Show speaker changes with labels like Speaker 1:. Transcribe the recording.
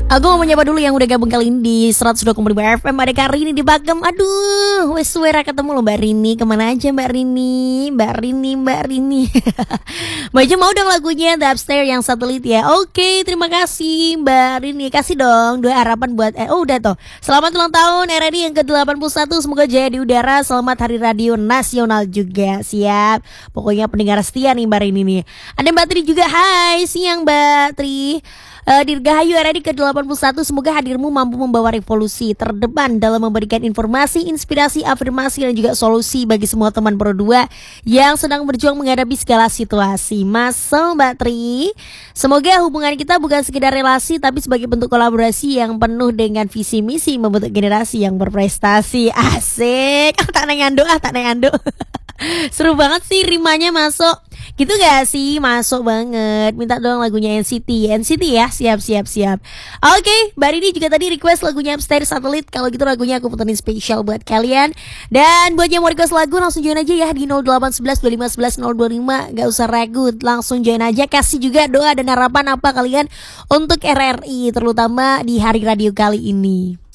Speaker 1: Aku mau menyapa dulu yang udah gabung kali ini di 102,5 FM. Ada Kak Rini di Bagem. Aduh, wes suara ketemu loh Mbak Rini. Kemana aja Mbak Rini? Mbak Rini Mbak aja mau dong lagunya The Upstairs yang satelit ya. Oke, terima kasih Mbak Rini. Kasih dong dua harapan buat udah toh. Selamat ulang tahun RRI yang ke-81. Semoga jaya di udara. Selamat Hari Radio Nasional juga. Siap. Pokoknya pendengar setia nih Mbak Rini nih. Ada Mbak Tri juga. Hai, siang Mbak Tri. Dirgahayu RRI ke-81, semoga hadirmu mampu membawa revolusi terdepan dalam memberikan informasi, inspirasi, afirmasi, dan juga solusi bagi semua teman Pro 2 yang sedang berjuang menghadapi segala situasi. Masuk Mbak Tri. Semoga hubungan kita bukan sekedar relasi, tapi sebagai bentuk kolaborasi yang penuh dengan visi misi membentuk generasi yang berprestasi. Asik. Tak nengando. Seru banget sih rimanya masuk. Gitu gak sih? Masuk banget. Minta dong lagunya NCT ya. Siap. Oke, Mbak Rini juga tadi request lagunya Upstairs Satelit. Kalau gitu lagunya aku puterin spesial buat kalian. Dan buat yang mau request lagu langsung join aja ya di 0811 2511 025. Gak usah ragu, langsung join aja. Kasih juga doa dan harapan apa kalian untuk RRI, terutama di hari radio kali ini.